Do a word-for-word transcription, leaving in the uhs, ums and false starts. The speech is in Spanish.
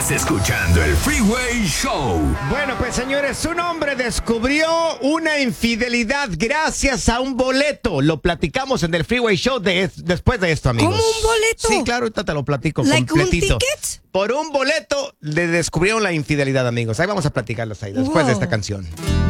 Estás escuchando el Freeway Show. Bueno, pues señores, un hombre descubrió una infidelidad gracias a un boleto. Lo platicamos en el Freeway Show de, después de esto, amigos. ¿Cómo un boleto? Sí, claro, ahorita te lo platico ¿Like completito. un ticket? Por un boleto le descubrieron la infidelidad, amigos. Ahí vamos a platicarlos ahí después Wow. de esta canción.